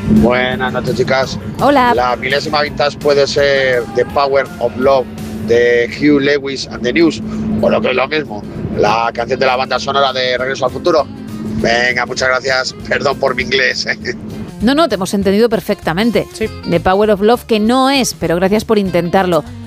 Buenas noches, chicas. Hola. La milésima vintage puede ser The Power of Love de Hugh Lewis and the News, o lo que es lo mismo, la canción de la banda sonora de Regreso al Futuro. Venga, muchas gracias. Perdón por mi inglés. No, te hemos entendido perfectamente. Sí. The Power of Love, que no es, pero gracias por intentarlo.